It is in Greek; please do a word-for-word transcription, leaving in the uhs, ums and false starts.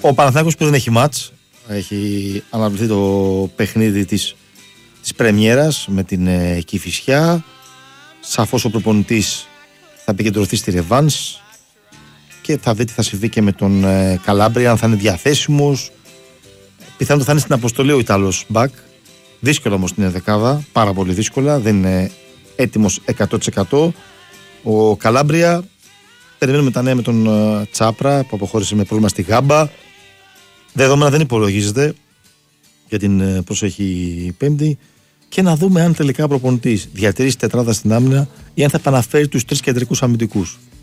Ο Παναθηναϊκός που δεν έχει μάτς, έχει αναβληθεί το παιχνίδι της, της πρεμιέρας με την ε, Κηφισιά. Σαφώς ο προπονητής θα επικεντρωθεί στη ρεβάνς και θα δει τι θα συμβεί και με τον ε, Καλάμπρια, αν θα είναι διαθέσιμος. Πιθανότατα θα είναι στην αποστολή ο Ιταλός μπακ. Δύσκολο όμως την δεκάδα, πάρα πολύ δύσκολα, δεν είναι έτοιμος εκατό τοις εκατό. Ο Καλάμπρια, περιμένουμε τα νέα με τον uh, Τσάπρα που αποχώρησε με πρόβλημα στη Γάμπα. Δεδομένα δεν υπολογίζεται για την uh, προσεχή Πέμπτη. Και να δούμε αν τελικά ο προπονητής διατηρήσει τετράδα στην άμυνα ή αν θα επαναφέρει τους τρεις κεντρικούς αμυντικούς.